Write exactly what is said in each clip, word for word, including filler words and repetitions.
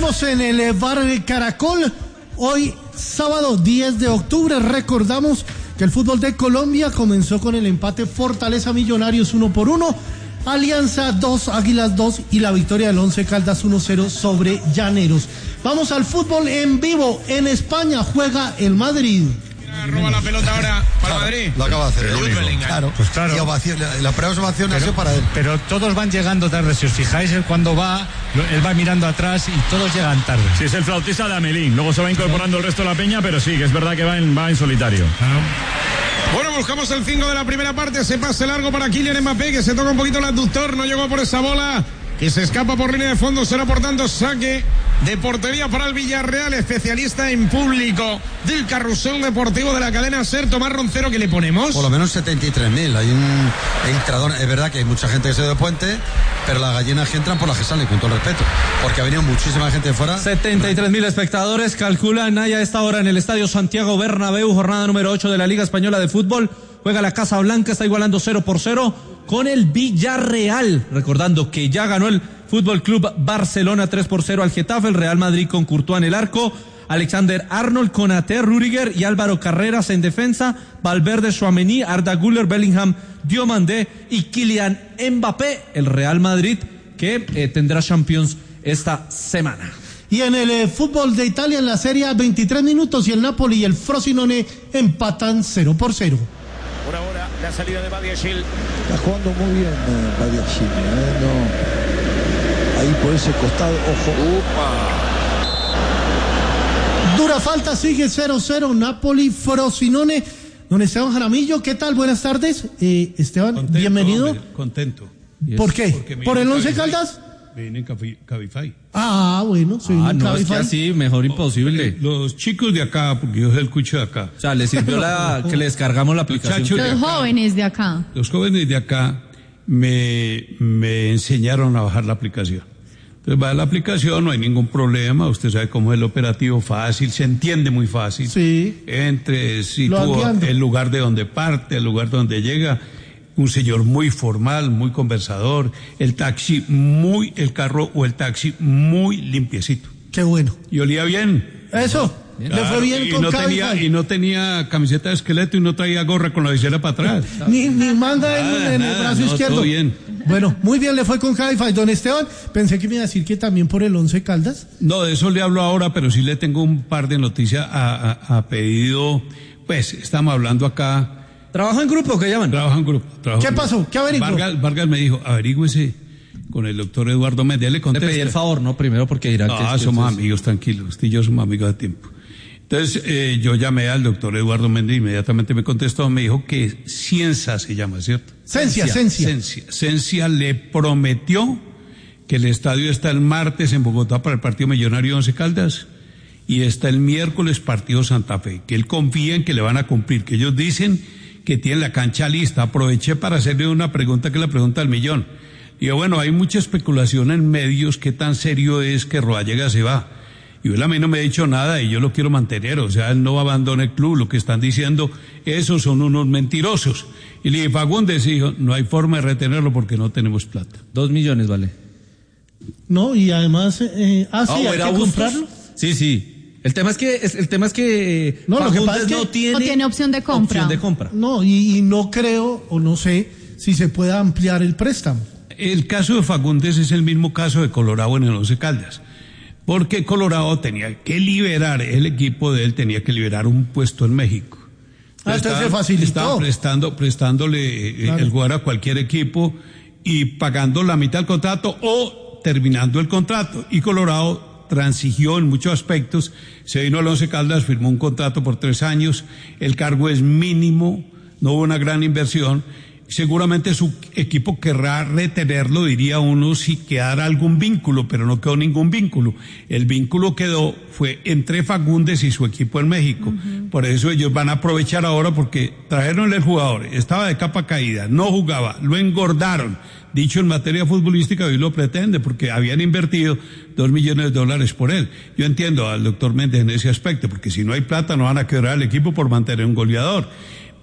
Seguimos en el Bar Caracol. Hoy, sábado diez de octubre, recordamos que el fútbol de Colombia comenzó con el empate Fortaleza Millonarios uno por uno, Alianza dos, Águilas dos y la victoria del Once Caldas uno cero sobre Llaneros. Vamos al fútbol en vivo. En España juega el Madrid. Roba la pelota ahora para claro, Madrid. Lo acaba de hacer el único. Claro, pues claro. Y ovación, la, la prueba ovación ha sido para él. Pero todos van llegando tarde. Si os fijáis, él cuando va, él va mirando atrás y todos llegan tarde. Sí, es el flautista de Amelín. Luego se va incorporando el resto de la peña, pero sí, que es verdad que va en, va en solitario. Claro. Bueno, buscamos el cinco de la primera parte. Se pase largo para Kylian Mbappé, que se toca un poquito el abductor. No llegó por esa bola, que se escapa por línea de fondo. Será por tanto saque de portería para el Villarreal, especialista en público del carrusel deportivo de la cadena SER. Tomás Roncero, ¿qué le ponemos? Por lo menos setenta y tres mil. Hay un entrador. Es verdad que hay mucha gente que se dio puente, pero las gallinas que entran por las que salen, con todo el respeto, porque ha venido muchísima gente de fuera. setenta y tres mil espectadores calculan a esta hora en el Estadio Santiago Bernabéu, jornada número ocho de la Liga Española de Fútbol. Juega la Casa Blanca, está igualando cero por cero con el Villarreal. Recordando que ya ganó el Fútbol Club Barcelona tres por cero al Getafe, el Real Madrid con Courtois en el arco, Alexander Arnold, Konaté, Rüdiger y Álvaro Carreras en defensa, Valverde, Tchouaméni, Arda Güler, Bellingham, Diomandé y Kylian Mbappé. El Real Madrid que eh, tendrá Champions esta semana. Y en el eh, fútbol de Italia, en la Serie A, veintitrés minutos y el Napoli y el Frosinone empatan cero por cero. Por ahora, la salida de Badiashile. Está jugando muy bien eh, Badiashile, eh, no. Ahí por ese costado, ojo. Upa. Dura falta, sigue cero cero, Napoli, Frosinone. Don Esteban Jaramillo, ¿qué tal? Buenas tardes. Eh, Esteban, contento, bienvenido. Hombre, contento. ¿Por qué? ¿Por el Once Caldas? Viene en Cabify. Ah, bueno, soy Ah, un no, Cabify. es que así, mejor imposible. Eh, los chicos de acá, porque yo soy el cucho de acá. O sea, le sirvió la, que le descargamos la aplicación. Muchachos de Los acá, jóvenes de acá. Los jóvenes de acá me, me enseñaron a bajar la aplicación. Entonces baja la aplicación, no hay ningún problema, usted sabe cómo es el operativo, fácil, se entiende muy fácil. Sí. Entre, sitúa el lugar de donde parte, el lugar de donde llega. Un señor muy formal, muy conversador, el taxi muy, el carro o el taxi muy limpiecito. Qué bueno. Y olía bien. Eso, Claro, le fue bien y con no Cabify. tenía Y no tenía camiseta de esqueleto y no traía gorra con la visera para atrás. Ni, ni manga en, Nada, en nada, el brazo no, izquierdo. todo bien. Bueno, muy bien le fue con Cabify. Don Esteban, pensé que me iba a decir que también por el Once Caldas. No, de eso le hablo ahora, pero sí le tengo un par de noticias a, a, a pedido. Pues, estamos hablando acá. ¿Trabaja en grupo? ¿Qué llaman? Trabaja en grupo. ¿Qué en pasó? Grupo. ¿Qué averiguó? Vargas, Vargas me dijo, averígüese con el doctor Eduardo Méndez. Le Le contesté. pedí el favor, ¿no? Primero porque dirá No, que... es que somos ustedes- amigos, tranquilos. Usted y yo somos amigos de tiempo. Entonces, eh, yo llamé al doctor Eduardo Méndez, inmediatamente me contestó, me dijo que Cienza se llama, ¿cierto? Cencia, Cencia. Cencia. Cencia le prometió que el estadio está el martes en Bogotá para el partido Millonario Once Caldas y está el miércoles partido Santa Fe, que él confía en que le van a cumplir, que ellos dicen que tienen la cancha lista. Aproveché para hacerle una pregunta que es la pregunta del millón. Y yo, bueno, hay mucha especulación en medios, qué tan serio es que Rodallega se va. Y él a mí no me ha dicho nada y yo lo quiero mantener, o sea, él no abandona el club, lo que están diciendo, esos son unos mentirosos. Y le dije, Fagundes, dijo, no hay forma de retenerlo porque no tenemos plata. Dos millones, vale. No, y además, eh, ah, sí, Ah, hay ¿era que Bustos? comprarlo. Sí, sí. El tema es que es- el tema es que No, lo que Fagundes pasa es que no tiene, No tiene opción de compra. opción de compra. No, y, y no creo, o no sé, si se puede ampliar el préstamo. El caso de Fagundes es el mismo caso de Colorado en el Once Caldas, porque Colorado tenía que liberar, el equipo de él tenía que liberar un puesto en México. Ah, entonces se facilitó. Estaba prestando, prestándole eh, Claro. el jugar a cualquier equipo y pagando la mitad del contrato o terminando el contrato. Y Colorado transigió en muchos aspectos, se vino al Once Caldas, firmó un contrato por tres años, el cargo es mínimo, no hubo una gran inversión. Seguramente su equipo querrá retenerlo, diría uno, si quedara algún vínculo, pero no quedó ningún vínculo. El vínculo quedó, fue entre Fagundes y su equipo en México. Uh-huh. Por eso ellos van a aprovechar ahora porque trajeron el jugador, estaba de capa caída, no jugaba, lo engordaron. Dicho en materia futbolística, hoy lo pretende porque habían invertido dos millones de dólares por él. Yo entiendo al doctor Méndez en ese aspecto, porque si no hay plata no van a quebrar el equipo por mantener un goleador.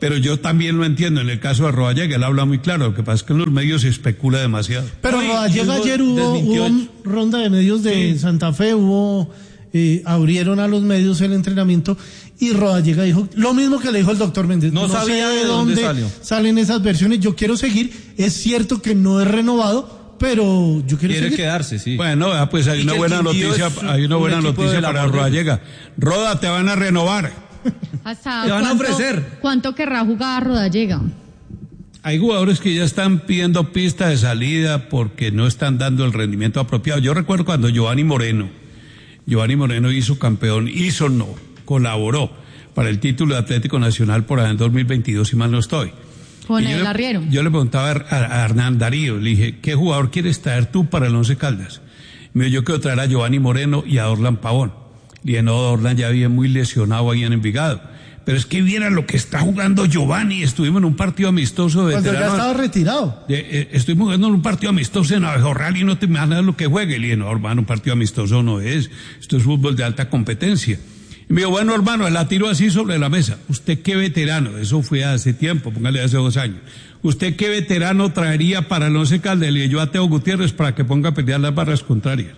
Pero yo también lo entiendo en el caso de Rodallega, él habla muy claro, lo que pasa es que en los medios se especula demasiado. Pero Oye, Rodallega hubo- ayer hubo, desmintió- hubo ronda de medios de Sí. Santa Fe, hubo, eh, abrieron a los medios el entrenamiento y Rodallega dijo lo mismo que le dijo el doctor Méndez. No sabía de dónde salió. salen esas versiones, yo quiero seguir, es cierto que no es renovado, pero yo quiero Quiere seguir. quedarse, sí. Bueno, ah, pues hay Y una que el buena Quindío noticia, es hay una un buena equipo noticia de la para Borrego. Rodallega. Roda, te van a renovar. ¿Hasta Te van a cuánto- ofrecer. ¿Cuánto querrá jugar Rodallega? Hay jugadores que ya están pidiendo pista de salida porque no están dando el rendimiento apropiado. Yo recuerdo cuando Giovanni Moreno, Giovanni Moreno hizo campeón, hizo no, colaboró para el título de Atlético Nacional por allá en dos mil veintidós, si mal no estoy. Con Y yo el le- arriero. Yo le preguntaba a, a Hernán Darío, le dije, ¿qué jugador quieres traer tú para el Once Caldas? Me dijo, yo quiero traer a Giovanni Moreno y a Orlan Pavón. Le dije, no, Orlan ya viene muy lesionado ahí en Envigado. Pero es que viera lo que está jugando Giovanni. Estuvimos en un partido amistoso de Cuando ya veteranos. estaba retirado. Eh, eh, estuvimos jugando en un partido amistoso en Abejorral y no te imaginas lo que juegue. Le dije, no, hermano, un partido amistoso no es. Esto es fútbol de alta competencia. Y me dijo, bueno, hermano, la tiró así sobre la mesa. Usted qué veterano, eso fue hace tiempo, póngale hace dos años. ¿Usted qué veterano traería para el Once Caldas? Le dije, yo a Teo Gutiérrez para que ponga a pelear las barras contrarias.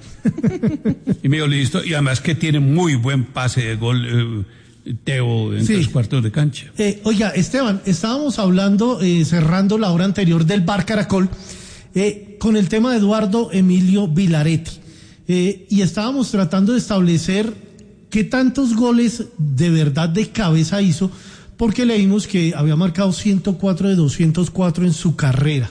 Y me dijo, listo. Y además que tiene muy buen pase de gol, eh, Teo, en Sí. tres cuartos de cancha. Eh, oiga, Esteban, estábamos hablando, eh, cerrando la hora anterior del Bar Caracol, eh, con el tema de Eduardo Emilio Vilaretti. Eh, y estábamos tratando de establecer qué tantos goles de verdad de cabeza hizo, porque leímos que había marcado ciento cuatro de doscientos cuatro en su carrera.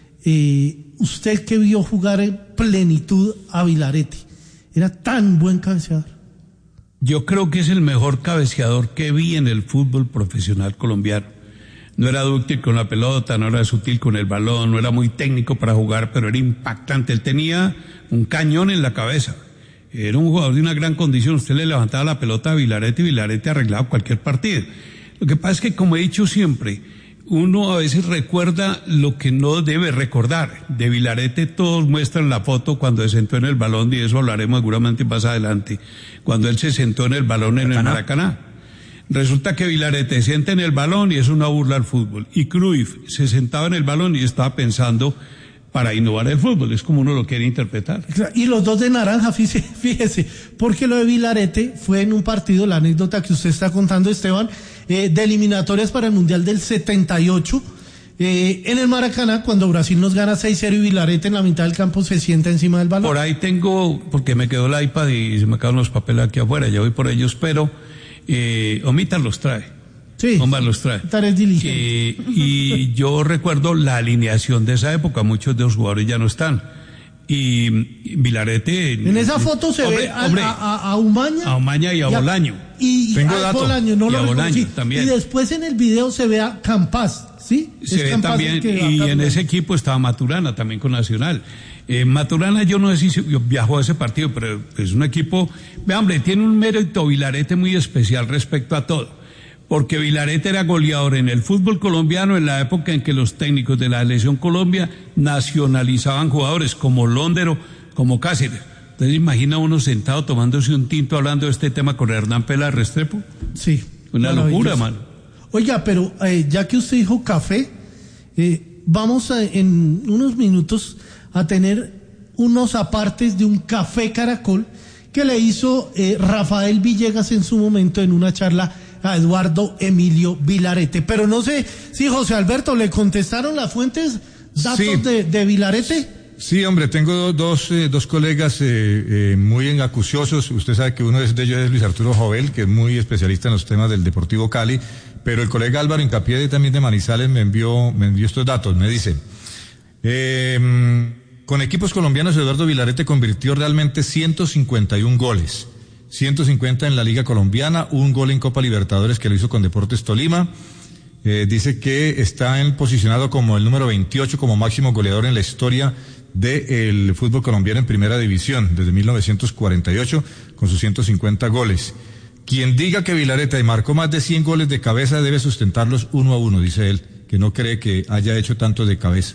Eh, usted que vio jugar en plenitud a Vilaretti, era tan buen cabeceador. Yo creo que es el mejor cabeceador que vi en el fútbol profesional colombiano. No era dúctil con la pelota, no era sutil con el balón, no era muy técnico para jugar, pero era impactante. Él tenía un cañón en la cabeza. Era un jugador de una gran condición. Usted le levantaba la pelota a Vilaretti y Vilaretti arreglaba cualquier partido. Lo que pasa es que, como he dicho siempre, uno a veces recuerda lo que no debe recordar. De Vilaretti todos muestran la foto cuando se sentó en el balón, y de eso hablaremos seguramente más adelante, cuando él se sentó en el balón en el Maracaná. Resulta que Vilaretti se sienta en el balón y es una burla al fútbol. Y Cruyff se sentaba en el balón y estaba pensando para innovar el fútbol. Es como uno lo quiere interpretar. Y los dos de naranja, fíjese, fíjese, porque lo de Vilarete fue en un partido, la anécdota que usted está contando, Esteban, eh, de eliminatorias para el Mundial del setenta y ocho, eh, en el Maracaná, cuando Brasil nos gana seis cero y Vilarete en la mitad del campo se sienta encima del balón. Por ahí tengo, porque me quedó el iPad y se me quedaron los papeles aquí afuera, ya voy por ellos, pero eh, Omita los trae. Sí, Omar los trae. Tares diligente. Eh, y yo recuerdo la alineación de esa época, muchos de los jugadores ya no están. Y Vilarete... En esa foto se hombre, ve a, hombre, a, a, a Umaña. a Umaña y a Bolaño. Y, y Tengo a dato. Bolaño, no Y lo a Bolaño reconocí. también. Y después en el video se ve a Campas, ¿sí? Se Es ve Campas también, el que va y en caminando. ese equipo estaba Maturana, también con Nacional. Eh, Maturana, yo no sé si se- yo viajó a ese partido, pero es un equipo, vea, hombre, tiene un mérito Vilarete muy especial respecto a todo. Porque Vilarete era goleador en el fútbol colombiano en la época en que los técnicos de la Selección Colombia nacionalizaban jugadores como Londero, como Cáceres. Entonces, imagina uno sentado tomándose un tinto hablando de este tema con Hernán Pela Restrepo. Sí. Una locura, maravilloso. mano. Oiga, pero eh, ya que usted dijo café, eh, vamos a, en unos minutos a tener unos apartes de un café Caracol que le hizo eh, Rafael Villegas en su momento en una charla a Eduardo Emilio Vilarete. Pero no sé si José Alberto le contestaron las fuentes, datos Sí. de, de Vilarete. Sí, hombre, tengo dos, eh, dos colegas eh, eh, muy acuciosos. Usted sabe que uno de ellos es Luis Arturo Jovel, que es muy especialista en los temas del Deportivo Cali, pero el colega Álvaro Incapié también de Manizales me envió, me envió estos datos. Me dice, eh, con equipos colombianos Eduardo Vilarete convirtió realmente ciento cincuenta y un goles. ciento cincuenta en la Liga Colombiana, un gol en Copa Libertadores que lo hizo con Deportes Tolima. Eh, dice que está en, posicionado como el número veintiocho como máximo goleador en la historia del fútbol colombiano en primera división desde mil novecientos cuarenta y ocho con sus ciento cincuenta goles. Quien diga que Vilarete marcó más de cien goles de cabeza debe sustentarlos uno a uno, dice él, que no cree que haya hecho tanto de cabeza.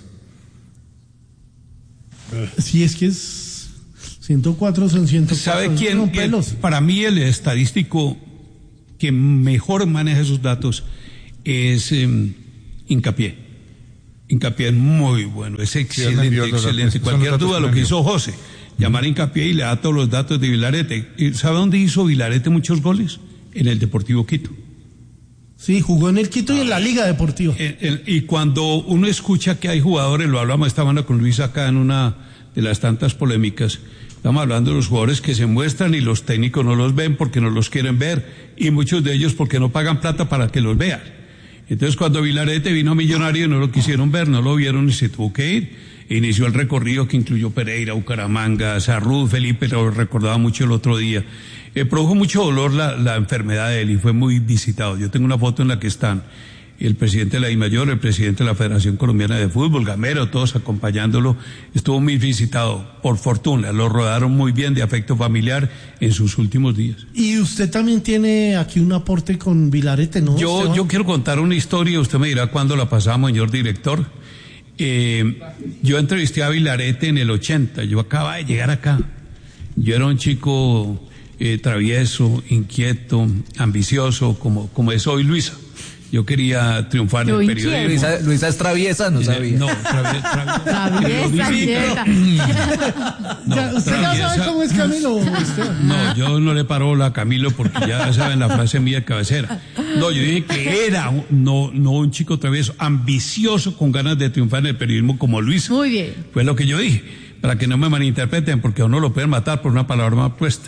Si es que es ciento cuatro, son ciento cuatro. ¿Sabe quién? son El- pelos. para mí el estadístico que mejor maneja esos datos es eh, Hincapié. Hincapié es muy bueno, es excelente, sí, excelente. Cualquier duda, lo que hizo José, llamar a Hincapié y le da todos los datos de Vilarete. ¿Sabe dónde hizo Vilarete muchos goles? En el Deportivo Quito. Sí, jugó en el Quito y en la Liga Deportiva. El, el, y cuando uno escucha que hay jugadores, lo hablamos esta mañana con Luis acá en una de las tantas polémicas, estamos hablando de los jugadores que se muestran y los técnicos no los ven porque no los quieren ver, y muchos de ellos porque no pagan plata para que los vean. Entonces cuando Vilarete vino a Millonario no lo quisieron ver, no lo vieron y se tuvo que ir. Inició el recorrido que incluyó Pereira, Bucaramanga, Sarrú, Felipe, lo recordaba mucho el otro día. Eh, produjo mucho dolor la, la enfermedad de él y fue muy visitado. Yo tengo una foto en la que están el presidente de la DIMAYOR, el presidente de la Federación Colombiana de Fútbol, Gamero, todos acompañándolo. Estuvo muy visitado, por fortuna, lo rodaron muy bien de afecto familiar en sus últimos días. Y usted también tiene aquí un aporte con Vilarete, ¿no? Yo, yo quiero contar una historia, usted me dirá cuándo la pasamos, señor director. Eh, yo entrevisté a Vilarete en el ochenta, yo acababa de llegar acá. Yo era un chico eh, travieso, inquieto, ambicioso, como, como es hoy Luisa. Yo quería triunfar en el periodismo. Luisa, Luisa es traviesa, no sabía. No, traviesa. Traviesa, inquieta. No, ¿Usted ya sabe cómo es Camilo? No, yo no le paro la a Camilo porque ya saben la frase mía de cabecera. No, yo dije que era un, no, no un chico travieso, ambicioso con ganas de triunfar en el periodismo como Luisa. Muy bien. Fue lo que yo dije, para que no me malinterpreten, porque a uno lo pueden matar por una palabra mal puesta.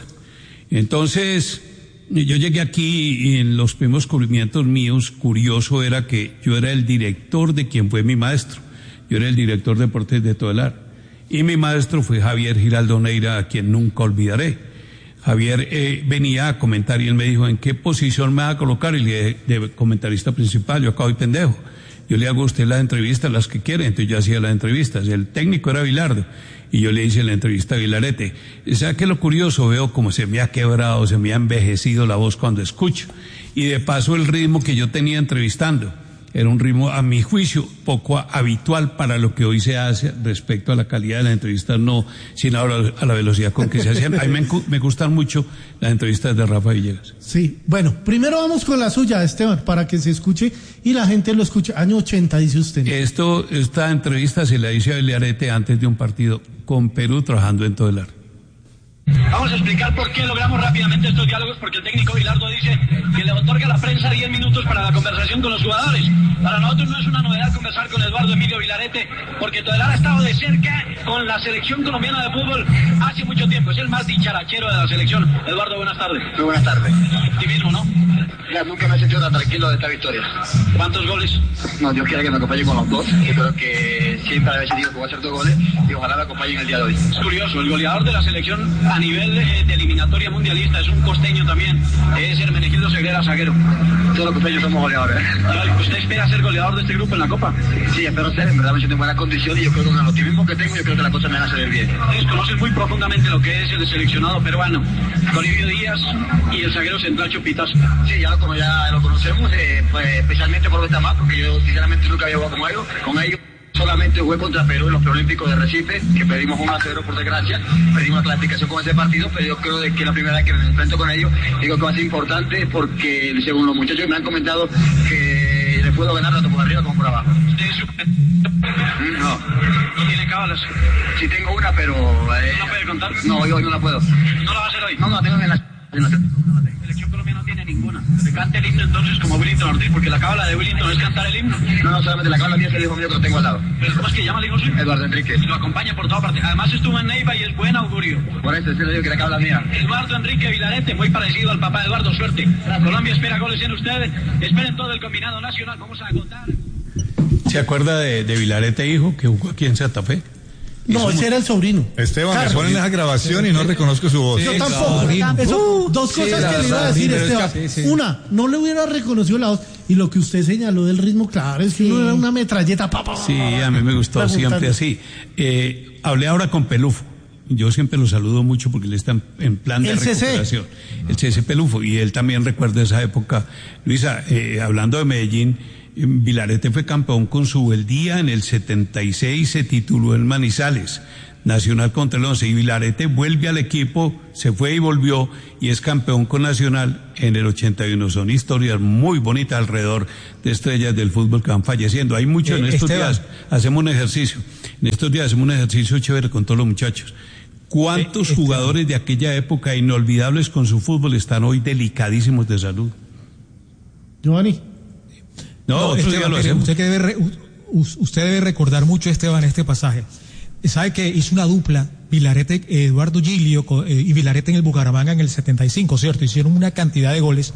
Entonces, yo llegué aquí y en los primeros cubrimientos míos, curioso era que yo era el director de quien fue mi maestro. Yo era el director de deportes de Todelar. Y mi maestro fue Javier Giraldo Neira, a quien nunca olvidaré. Javier eh, venía a comentar y él me dijo, ¿en qué posición me va a colocar? Y le dije, de comentarista principal, yo acabo de pendejo. Yo le hago a usted las entrevistas, las que quiere, entonces yo hacía las entrevistas. El técnico era Vilardo. Y yo le hice la entrevista a Vilarete. ¿Sabe qué es lo curioso? Veo como se me ha quebrado, se me ha envejecido la voz cuando escucho. Y de paso el ritmo que yo tenía entrevistando era un ritmo, a mi juicio, poco habitual para lo que hoy se hace respecto a la calidad de las entrevistas, no, sino a la, a la velocidad con que se hacían. A mí me, me gustan mucho las entrevistas de Rafa Villegas. Sí, bueno, primero vamos con la suya, Esteban, para que se escuche y la gente lo escuche. Año ochenta, dice usted. Esto, esta entrevista se la hice a Vilarete antes de un partido con Perú trabajando en Todelar. Vamos a explicar por qué logramos rápidamente estos diálogos, porque el técnico Vilardo dice que le otorga a la prensa diez minutos para la conversación con los jugadores. Para nosotros no es una novedad conversar con Eduardo Emilio Vilarete, porque Todelar ha estado de cerca con la selección colombiana de fútbol hace mucho tiempo. Es el más dicharachero de la selección. Eduardo, buenas tardes. Muy buenas tardes. Optimismo, ¿no? Ya, nunca me he sentido tan tranquilo de esta victoria. ¿Cuántos goles? No, Dios quiera que me acompañe con los dos. Yo creo que siempre había decidido que voy a hacer dos goles y ojalá me acompañen el día de hoy. Es curioso, el goleador de la selección a nivel de, de eliminatoria mundialista es un costeño también, es Hermenegildo Segrera, zaguero. Todos los costeños somos goleadores. ¿Usted espera ser goleador de este grupo en la Copa? Sí, espero ser, en verdad me siento en buena condición y yo creo que con el optimismo que tengo, yo creo que las cosas me van a salir bien. Ustedes conocen muy profundamente lo que es el seleccionado peruano, Toribio Díaz y el zaguero central Chupitas. Sí, ya lo, como ya lo conocemos, eh, pues, especialmente por Betamar, porque yo sinceramente nunca había jugado con ellos. Con ellos solamente jugué contra Perú en los Preolímpicos de Recife, que perdimos uno a cero por desgracia, perdimos la clasificación con ese partido, pero yo creo de que la primera vez que me enfrento con ellos, digo que va a ser importante porque según los muchachos me han comentado que les puedo ganar tanto por arriba como por abajo. ¿Usted es su... No. ¿No tiene cábalas? Sí tengo una, pero... Eh, ¿No puede contar? No, hoy, hoy no la puedo. ¿No la va a hacer hoy? No, no, tengo en la... En la... La selección colombiana no tiene ninguna. Se canta el himno entonces como Willington Ortiz, porque la cábala de Willington es cantar el himno. No, no, solamente la cábala mía es el hijo mío que lo tengo al lado. ¿Pero cómo es que llama el hijo suyo? Eduardo Enrique. Lo acompaña por toda parte. Además estuvo en Neiva y es buen augurio. Por eso, es el que la cábala mía. Eduardo Enrique Vilarete, muy parecido al papá Eduardo, suerte. Colombia espera goles en ustedes. Esperen todo el combinado nacional. Vamos a contar. ¿Se acuerda de, de Vilarete, hijo, que jugó aquí en Santa Fe? No, ese era el sobrino. Esteban, Carlos. me ponen esa grabación y no reconozco su voz. Yo tampoco. Eso, dos cosas Sí, que le iba a decir, Esteban. sí, sí. Una, no le hubiera reconocido la voz. Y lo que usted señaló del ritmo, claro, es que uno era una metralleta. Pa, pa, Sí, a mí me gustó preguntando. siempre así. Eh, hablé ahora con Pelufo. Yo siempre lo saludo mucho porque él está en, en plan de El C C. recuperación. El C C Pelufo. Y él también recuerda esa época. Luisa, eh, hablando de Medellín, Vilarete fue campeón con su Beldía en el setenta y seis, se tituló en Manizales. Nacional contra el Once, y Vilarete vuelve al equipo, se fue y volvió, y es campeón con Nacional en el ochenta y uno. Son historias muy bonitas alrededor de estrellas del fútbol que van falleciendo. Hay mucho, Eh, en estos Esteban. días hacemos un ejercicio, en estos días hacemos un ejercicio chévere con todos los muchachos. ¿Cuántos Eh, Esteban. jugadores de aquella época inolvidables con su fútbol están hoy delicadísimos de salud? Giovanni. No, No, otro día Esteban, lo mire, hacemos. usted, que debe re- u- usted debe recordar mucho, Esteban, este pasaje. Sabe que hizo una dupla, Vilarete, eh, Eduardo Gilio co- eh, y Vilarete en el Bucaramanga en el setenta y cinco, ¿cierto? Hicieron una cantidad de goles.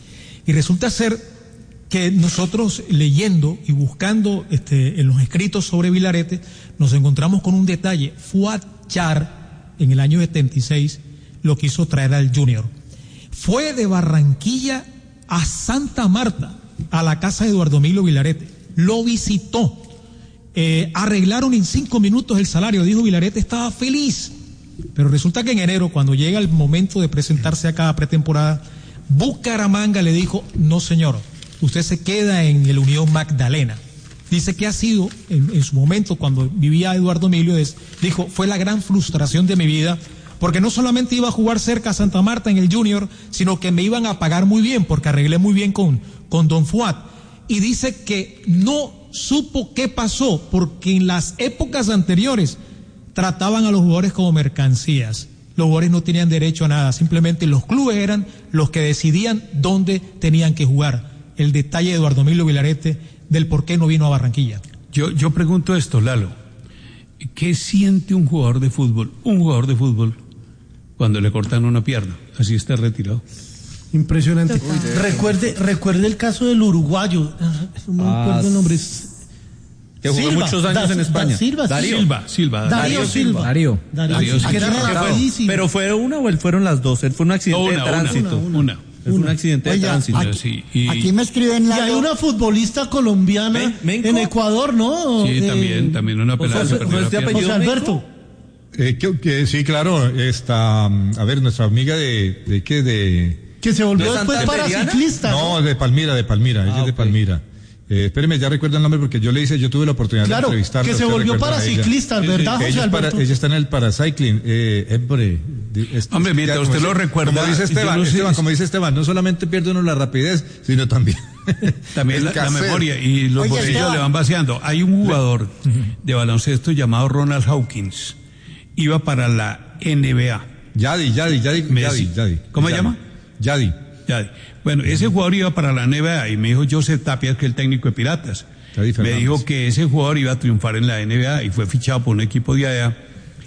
Y resulta ser que nosotros, leyendo y buscando este, en los escritos sobre Vilarete, nos encontramos con un detalle. Fuad Char, en el año setenta y seis, lo quiso traer al Junior. Fue de Barranquilla a Santa Marta, a la casa de Eduardo Emilio Vilarete. Lo visitó. Eh, arreglaron en cinco minutos el salario, dijo Vilarete, estaba feliz. Pero resulta que en enero, cuando llega el momento de presentarse acá a pretemporada, Bucaramanga le dijo, no señor, usted se queda en el Unión Magdalena. Dice que ha sido, en, en su momento, cuando vivía Eduardo Emilio, es, dijo, fue la gran frustración de mi vida, porque no solamente iba a jugar cerca a Santa Marta en el Junior, sino que me iban a pagar muy bien, porque arreglé muy bien con, con Don Fuad. Y dice que no supo qué pasó, porque en las épocas anteriores trataban a los jugadores como mercancías. Los jugadores no tenían derecho a nada, simplemente los clubes eran los que decidían dónde tenían que jugar. El detalle de Eduardo Emilio Vilarete del por qué no vino a Barranquilla. Yo, yo pregunto esto, Lalo. ¿Qué siente un jugador de fútbol, un jugador de fútbol, cuando le cortan una pierna? Así está retirado. Impresionante. Recuerde, recuerde el caso del uruguayo. No me Ah, acuerdo el nombre. que jugó muchos años en España. Da Silva, Darío. Silva. Silva, Silva. Darío, Darío Silva. Darío. Darío, Darío Silva, que Silva. era Pero, rapidísimo. pero fue una o él fueron las dos. Él fue un accidente No, una, de una, tránsito. una, una. Él fue un accidente de Oiga, tránsito. aquí- Sí, y- Aquí me escriben Y la... hay una futbolista colombiana Men- Menco. en Ecuador, ¿no? Sí, Eh, también, también una José- pelada se perdió José la pierna. apellido José Alberto. Eh, que, que sí, claro, está, mm, a ver, nuestra amiga de, de qué, de... Que se volvió ¿De después Santanderiana? para ciclista. No, de Palmira, de Palmira, ella Ah, es de ok. Palmira. Eh, espéreme, ya recuerdo el nombre porque yo le hice, yo tuve la oportunidad Claro, de entrevistarla. que se usted volvió recuerda para a ella. ciclista, ¿verdad, José Ella, es para- Alberto? ella está en el paracycling, eh, hombre. di- es- Hombre, es- mientras ya, usted como lo dice- recuerda, Como dice yo Esteban, no sé Esteban, si- como dice Esteban, no solamente pierde uno la rapidez, sino también... También el la, la cassette. memoria y los Oye, bolsillos Esteban. le van vaciando. Hay un jugador de baloncesto llamado Ronald Hawkins. Iba para la N B A. Yadi, Yadi, Yadi, Messi. Yadi, Yadi. ¿Cómo se Yadi. llama? Yadi. Ya. Bueno, ese jugador iba para la N B A y me dijo Joseph Tapia, que es el técnico de Piratas. Yadi Me Fernández. dijo que ese jugador iba a triunfar en la N B A y fue fichado por un equipo de allá.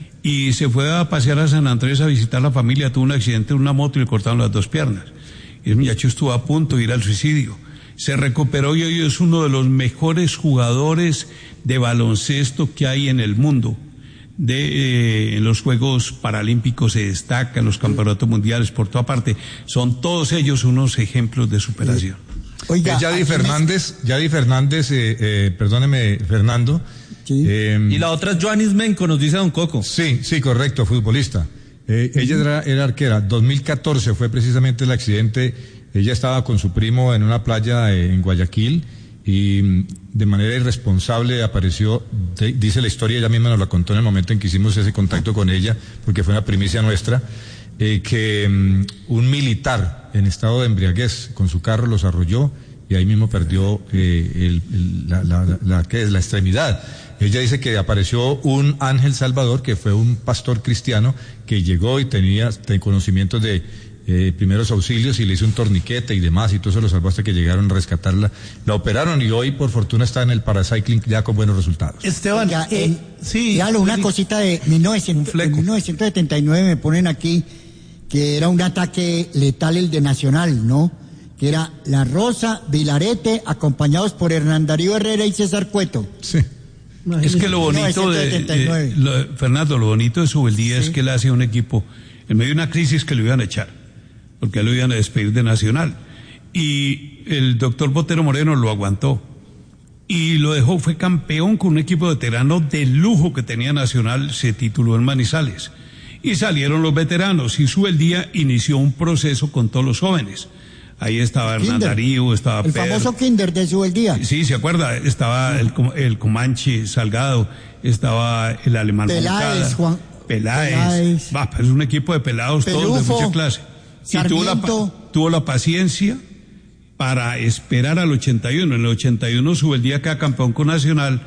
Y se fue a pasear a San Andrés a visitar a la familia. Tuvo un accidente en una moto y le cortaron las dos piernas. Y el muchacho estuvo a punto de ir al suicidio. Se recuperó y hoy es uno de los mejores jugadores de baloncesto que hay en el mundo. De, eh, en los Juegos Paralímpicos se destaca, en los campeonatos mundiales por toda parte. Son todos ellos unos ejemplos de superación. Oiga, Es Yadi aquí me- Fernández, Yadi Fernández, eh, eh, perdóneme, Fernando. Sí. Eh, Y la otra es Joanis Menco, nos dice Don Coco. Sí, sí, correcto, futbolista. Eh, ella era, era arquera. dos mil catorce fue precisamente el accidente. Ella estaba con su primo en una playa eh, en Guayaquil y mm, de manera irresponsable apareció, de- dice la historia, ella misma nos la contó en el momento en que hicimos ese contacto con ella, porque fue una primicia nuestra, eh, que mm, un militar en estado de embriaguez con su carro los arrolló y ahí mismo perdió eh, el- el- la, la, la, la- ¿qué es? La extremidad. Ella dice que apareció un ángel salvador, que fue un pastor cristiano, que llegó y tenía ten- conocimientos de eh, primeros auxilios y le hizo un torniquete y demás, y todo eso lo salvó hasta que llegaron a rescatarla. La operaron y hoy, por fortuna, está en el paracycling ya con buenos resultados. Esteban, Oiga, eh, eh, sí. dígalo, una Felipe. cosita de mil novecientos, de mil novecientos setenta y nueve me ponen aquí que era un ataque letal el de Nacional, ¿no? Que era La Rosa, Vilarete, acompañados por Hernán Darío Herrera y César Cueto. Sí. Es que lo bonito de, mil novecientos setenta y nueve. de- lo- Fernando, lo bonito de Subeldía es que él hace un equipo en medio de una crisis que lo iban a echar, porque lo iban a despedir de Nacional. Y el doctor Botero Moreno lo aguantó. Y lo dejó, fue campeón con un equipo veterano de lujo que tenía Nacional, se tituló en Manizales. Y salieron los veteranos y Subeldía inició un proceso con todos los jóvenes. Ahí estaba Hernán Kinder. Darío, estaba El Pedro. famoso Kinder de Subeldía. Sí, ¿se acuerda? Estaba el, Com- el Comanche Salgado, estaba el Alemán Peláez, Moncada, Juan- Peláez. Peláez. Va, pero es un equipo de pelados todos de Pelufo, mucha clase. Y tuvo la, pa- Sarmiento. tuvo la paciencia para esperar al ochenta y uno. En el ochenta y uno Subeldía queda campeón con Nacional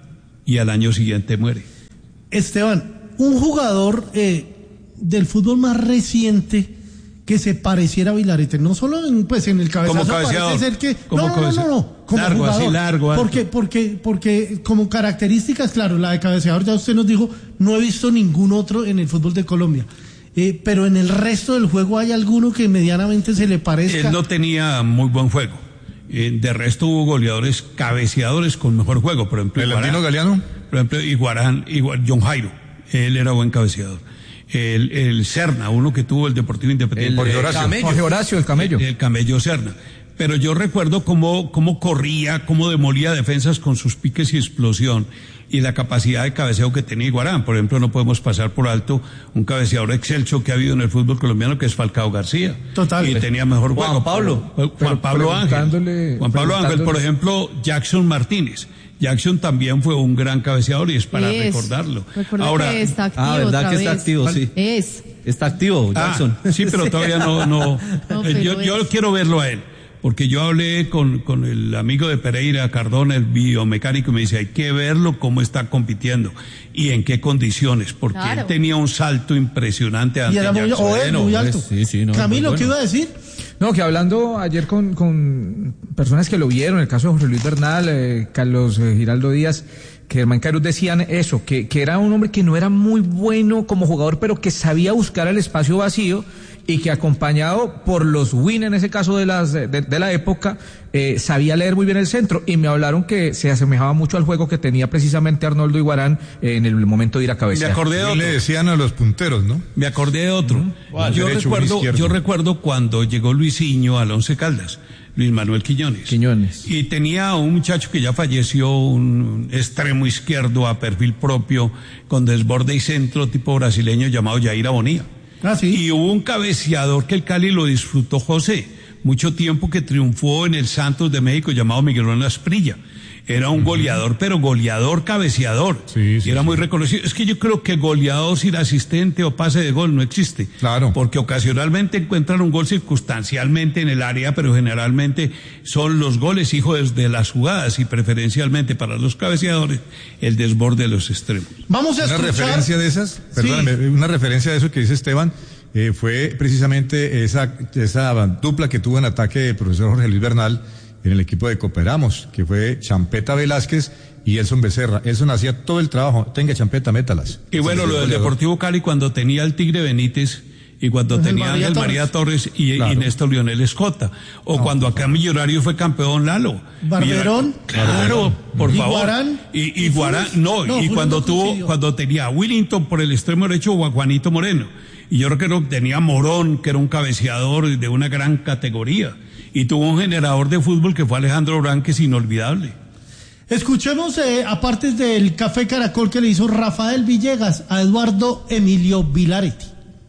y al año siguiente muere. Esteban, un jugador eh, del fútbol más reciente que se pareciera a Vilarete, no solo en, pues en el cabezazo, Como cabeceador. parece ser que Como no, no, no, no, no, como largo, jugador. así largo, alto. porque porque porque como características, claro, la de cabeceador ya usted nos dijo, no he visto ningún otro en el fútbol de Colombia. Eh, pero en el resto del juego hay alguno que medianamente se le parezca. Él no tenía muy buen juego. Eh, de resto hubo goleadores, cabeceadores con mejor juego. Por ejemplo, ¿El Iguarán, Andino Galeano? Por ejemplo, Iguarán, Iguar- John Jairo. Él era buen cabeceador. El, el Serna, uno que tuvo el Deportivo Independiente. El, Jorge Horacio. Camello. Jorge Horacio, el Camello. El, el Camello Serna. Pero yo recuerdo cómo, cómo corría, cómo demolía defensas con sus piques y explosión, y la capacidad de cabeceo que tenía Iguarán. Por ejemplo, no podemos pasar por alto un cabeceador excelso que ha habido en el fútbol colombiano, que es Falcao García. Total. Y tenía mejor Juan juego. Pablo. Juan Pero Pablo Ángel. preguntándole- Juan Pablo Ángel, por preguntándole- ejemplo, Jackson Martínez. Jackson también fue un gran cabeceador y es para Es. recordarlo. Recuerda Ahora, que está activo Ah, ¿verdad otra que está vez. activo? Sí. Es. Está activo, Ah, Jackson. sí, pero todavía no, no. No, Eh, yo, pero yo es- quiero verlo a él, porque yo hablé con, con el amigo de Pereira, Cardona, el biomecánico, y me dice, hay que verlo cómo está compitiendo y en qué condiciones, porque Claro. él tenía un salto impresionante ante Y era muy, Jackson. o es Bueno, muy pues, alto. sí, sí, no, Camilo, muy ¿qué bueno. iba a decir? No, que hablando ayer con, con personas que lo vieron, el caso de José Luis Bernal, eh, Carlos eh, Giraldo Díaz, que Germán Cairuz decían eso, que, que era un hombre que no era muy bueno como jugador, pero que sabía buscar el espacio vacío y que acompañado por los Win, en ese caso de, las, de, de la época, eh, sabía leer muy bien el centro. Y me hablaron que se asemejaba mucho al juego que tenía precisamente Arnoldo Iguarán eh, en el momento de ir a Me cabecear. acordé de ¿Qué otro. le decían a los punteros, no? Me acordé de otro. Yo Derecho, un recuerdo, izquierdo. yo recuerdo cuando llegó Luisinho al Once Caldas, Luis Manuel Quiñones. Quiñones. Y tenía un muchacho que ya falleció, un extremo izquierdo a perfil propio, con desborde y centro tipo brasileño llamado Jair Abonía. Ah, sí. Y hubo un cabeceador que el Cali lo disfrutó José, mucho tiempo, que triunfó en el Santos de México, llamado Miguelón Asprilla. Era un goleador, pero goleador, cabeceador. Sí, sí, y era sí. muy reconocido. Es que yo creo que goleador sin asistente o pase de gol no existe. Claro. Porque ocasionalmente encuentran un gol circunstancialmente en el área, pero generalmente son los goles hijos de las jugadas y preferencialmente para los cabeceadores el desborde de los extremos. Vamos a Una escuchar. referencia de esas, perdóname, una referencia de eso que dice Esteban, eh, fue precisamente esa, esa dupla que tuvo en ataque el profesor Jorge Luis Bernal en el equipo de Cooperamos, que fue Champeta Velázquez y Elson Becerra. Elson hacía todo el trabajo, tenga Champeta, métalas. Y bueno, Ese lo del goleador. Deportivo Cali cuando tenía el Tigre Benítez y cuando Ángel tenía María Ángel Torres. María Torres y, Claro. y Néstor Lionel Escota. O cuando acá Millonario fue campeón Lalo. Barberón. Millonario- Claro, por Y favor. Guarán. Y, y Y Guarán, Funes. no, No, y Funes cuando no tuvo, coincidió. cuando tenía a Willington por el extremo derecho o a Juanito Moreno. Y yo creo que tenía a Morón, que era un cabeceador de una gran categoría. Y tuvo un generador de fútbol que fue Alejandro Orán, que es inolvidable. Escuchemos, eh, aparte del Café Caracol que le hizo Rafael Villegas a Eduardo Emilio Vilaretti.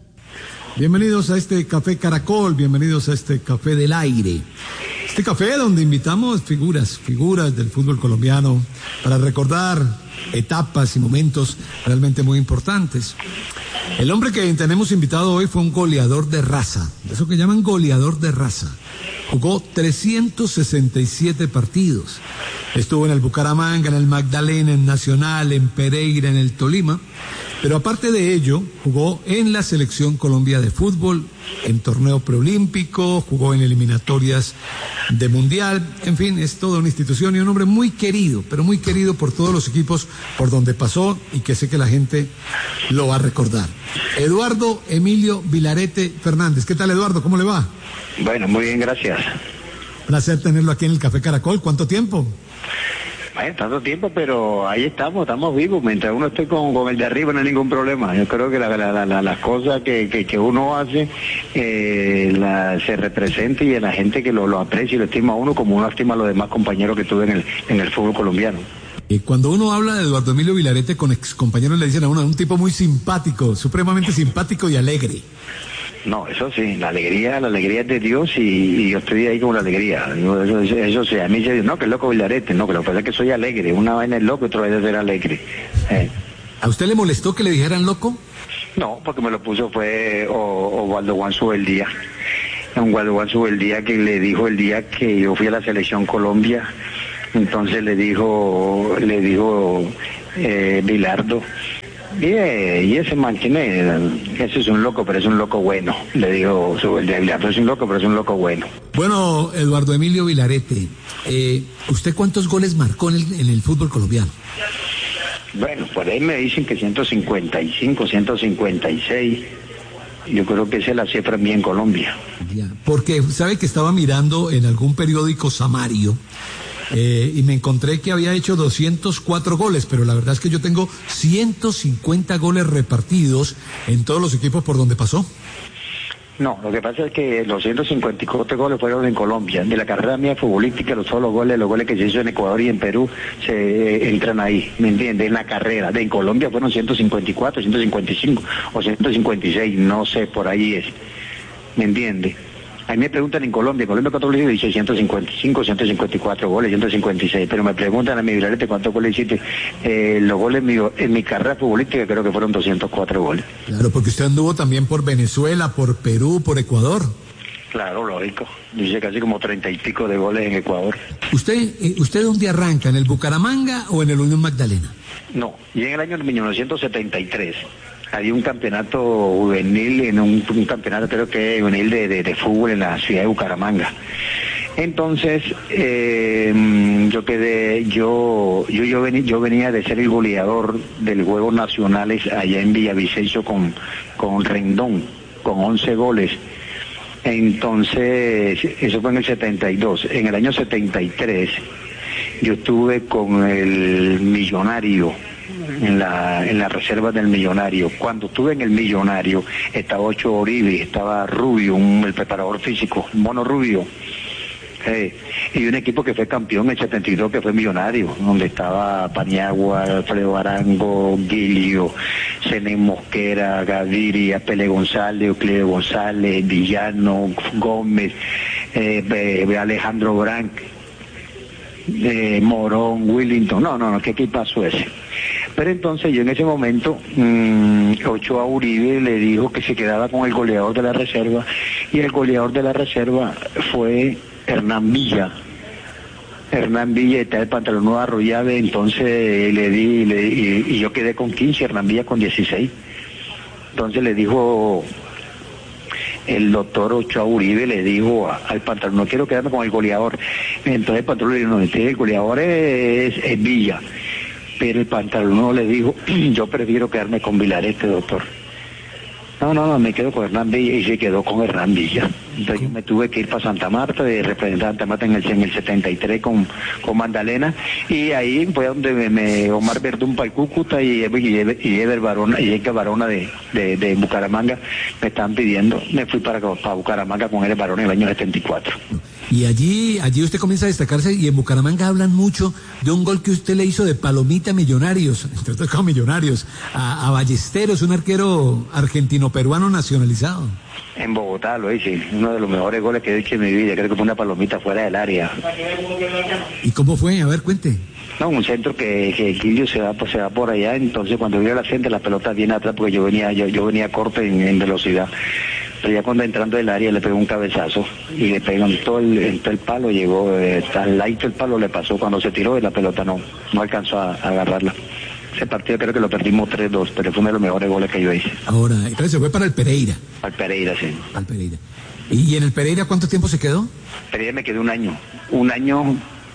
Bienvenidos a este Café Caracol, bienvenidos a este Café del Aire. Este café donde invitamos figuras, figuras del fútbol colombiano para recordar etapas y momentos realmente muy importantes. El hombre que tenemos invitado hoy fue un goleador de raza, eso que llaman goleador de raza. Jugó trescientos sesenta y siete partidos. Estuvo en el Bucaramanga, en el Magdalena, en Nacional, en Pereira, en el Tolima. Pero aparte de ello, jugó en la Selección Colombia de Fútbol, en torneo preolímpico, jugó en eliminatorias de Mundial. En fin, es toda una institución y un hombre muy querido, pero muy querido por todos los equipos por donde pasó y que sé que la gente lo va a recordar. Eduardo Emilio Vilarete Fernández. ¿Qué tal, Eduardo? ¿Cómo le va? Bueno, muy bien, gracias. Placer tenerlo aquí en el Café Caracol. ¿Cuánto tiempo? Bueno, tanto tiempo, pero ahí estamos, estamos vivos. Mientras uno esté con, con el de arriba no hay ningún problema. Yo creo que la, la, la, las cosas que, que, que uno hace eh, la, se representa y la gente que lo, lo aprecia y lo estima a uno como uno estima a los demás compañeros que tuve en el, en el fútbol colombiano. Eh, cuando uno habla de Eduardo Emilio Vilarete con excompañeros le dicen a uno, un tipo muy simpático, supremamente simpático y alegre. No, eso sí, la alegría, la alegría es de Dios y, y yo estoy ahí con la alegría. Yo, eso, eso, eso sí, a mí se dice, no, que es loco Vilarete, no, que lo que pasa es que soy alegre. Una vaina es loco, otra vez es ser alegre. Eh. ¿A usted le molestó que le dijeran loco? No, porque me lo puso fue Osvaldo Guanzu el día. Osvaldo Guanzu el día que le dijo el día que yo fui a la selección Colombia, entonces le dijo, le dijo eh, Bilardo, y, eh, y ese man tiene, ese es un loco, pero es un loco bueno, le dijo su, el de Bilardo, es un loco, pero es un loco bueno. Bueno, Eduardo Emilio Vilarete, eh, ¿usted cuántos goles marcó en el, en el fútbol colombiano? Bueno, por ahí me dicen que ciento cincuenta y cinco, ciento cincuenta y seis. Yo creo que esa es la cifra mía en Colombia. Ya, porque sabe que estaba mirando en algún periódico Samario eh, y me encontré que había hecho doscientos cuatro goles, pero la verdad es que yo tengo ciento cincuenta goles repartidos en todos los equipos por donde pasó. No, lo que pasa es que los ciento cincuenta y cuatro goles fueron en Colombia. De la carrera mía futbolística, los todos los goles, los goles que se hizo en Ecuador y en Perú, se eh, entran ahí, ¿me entiendes? En la carrera. De en Colombia fueron ciento cincuenta y cuatro, ciento cincuenta y cinco o ciento cincuenta y seis, no sé, por ahí es, ¿me entiendes? A mí me preguntan en Colombia, en Colombia cuántos goles hice, dice ciento cincuenta y cinco, ciento cincuenta y cuatro goles, ciento cincuenta y seis, pero me preguntan a mi Vilarete cuántos goles hiciste. Eh, los goles míos, en mi carrera futbolística creo que fueron doscientos cuatro goles. Claro, porque usted anduvo también por Venezuela, por Perú, por Ecuador. Claro, lógico. Dice casi como treinta y pico de goles en Ecuador. ¿Usted eh, usted dónde arranca, en el Bucaramanga o en el Unión Magdalena? No, y en el año mil novecientos setenta y tres había un campeonato juvenil, en un, un campeonato creo que juvenil de, de, de fútbol en la ciudad de Bucaramanga. Entonces, eh, yo quedé, yo, yo, yo, venía, yo venía de ser el goleador del Juegos Nacionales allá en Villavicencio con, con Rendón, con once goles. Entonces, eso fue en el setenta y dos. En el año setenta y tres, yo estuve con el Millonario, en la, en la reserva del Millonario. Cuando estuve en el Millonario, estaba Ocho Oribe, estaba Rubio, un, el preparador físico, Mono Rubio. Eh, y un equipo que fue campeón en el setenta y dos, que fue Millonario, donde estaba Paniagua, Alfredo Arango, Guilio, Zenén Mosquera, Gaviria, Pele González, Euclides González, Villano, Gómez, eh, Alejandro Branc, eh, Morón, Willington. No, no, no, ¿qué equipazo ese? Pero entonces yo en ese momento, mmm, Ochoa Uribe le dijo que se quedaba con el goleador de la reserva, y el goleador de la reserva fue Hernán Villa. Hernán Villa está el pantalón arrollado, entonces le di, le, y, y yo quedé con quince, Hernán Villa con dieciséis. Entonces le dijo el doctor Ochoa Uribe, le dijo a, al pantalón, no quiero quedarme con el goleador. Entonces el pantalón le dijo, no, el goleador es, es Villa. Pero el pantalón le dijo, yo prefiero quedarme con Vilarete, doctor. No, no, no, me quedo con Hernán Villa, y se quedó con Hernán Villa. Entonces yo me tuve que ir para Santa Marta, de representar a Santa Marta en el, en el setenta y tres con, con Magdalena, y ahí fue donde me, me Omar Verdún para el Cúcuta y, y, y Ever Barona, y Ever Barona de, de, de Bucaramanga me estaban pidiendo. Me fui para, para Bucaramanga con Ever Barona en el año setenta y cuatro. Y allí, allí usted comienza a destacarse, y en Bucaramanga hablan mucho de un gol que usted le hizo de palomita a Millonarios, entre otros como Millonarios, a, a Ballesteros, un arquero argentino-peruano nacionalizado. En Bogotá lo hice, uno de los mejores goles que he hecho en mi vida, creo que fue una palomita fuera del área. ¿Y cómo fue? A ver, cuente. No, un centro que, que Quilio se va, pues, se va por allá, entonces cuando vio la gente, la pelota viene atrás, porque yo venía, yo, yo venía corto en, en velocidad. Pero ya cuando entrando del área le pegó un cabezazo y le pegó en todo el, en todo el palo, llegó eh, al ladito del palo, le pasó cuando se tiró y la pelota no, no alcanzó a, a agarrarla. Ese partido creo que lo perdimos tres dos, pero fue uno de los mejores goles que yo hice. Ahora, entonces se fue para el Pereira. Al Pereira, sí. Al Pereira. ¿Y en el Pereira cuánto tiempo se quedó? Pereira me quedé un año. Un año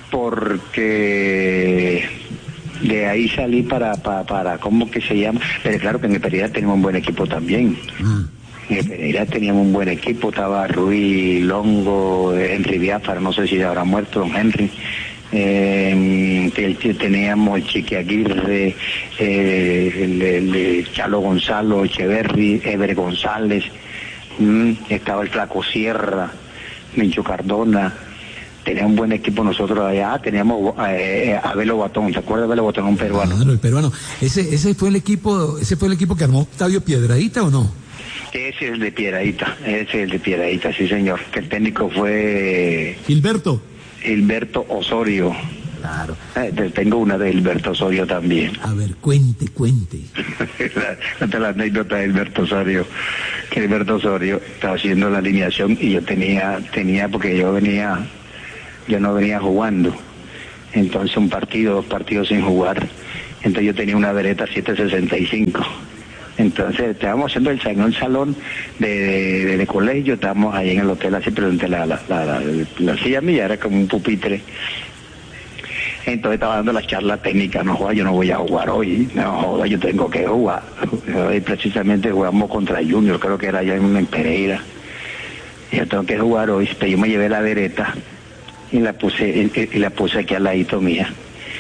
porque de ahí salí para, para, para ¿cómo que se llama? Pero claro que en el Pereira teníamos un buen equipo también. Ah. En el Pereira teníamos un buen equipo, estaba Ruiz, Longo, Henry Biafara, no sé si habrá muerto don Henry. Eh, teníamos Chiqui Aguirre, eh, el, el, el Chalo Gonzalo, Echeverri, Ever González, mmm, estaba el Flaco Sierra, Mincho Cardona. Tenía un buen equipo nosotros allá, teníamos eh, a Abelo Batón, ¿te acuerdas de Abelo Batón? Un peruano. Claro, el peruano. Ese, ese fue el equipo, ese fue el equipo que armó Octavio Piedradita, ¿o no? Ese es el de Piedradita, ese es el de Piedradita, sí señor. Que el técnico fue... Gilberto. Gilberto Osorio. Claro. Eh, tengo una de Gilberto Osorio también. A ver, cuente, cuente. la, la, la anécdota de Gilberto Osorio. Que Gilberto Osorio estaba haciendo la alineación y yo tenía, tenía, porque yo venía, yo no venía jugando. Entonces un partido, dos partidos sin jugar. Entonces yo tenía una Beretta siete sesenta y cinco. Entonces estábamos haciendo el, en el salón de, de, de, de colegio, estábamos ahí en el hotel así, pero la, la, la, la, la silla mía era como un pupitre. Entonces estaba dando la charla técnica, no joda, yo no voy a jugar hoy, no joda, yo tengo que jugar. Hoy precisamente jugamos contra Junior, creo que era allá en, en Pereira. Yo tengo que jugar hoy, pero yo me llevé la Beretta y la puse, y, y la puse aquí al ladito mía.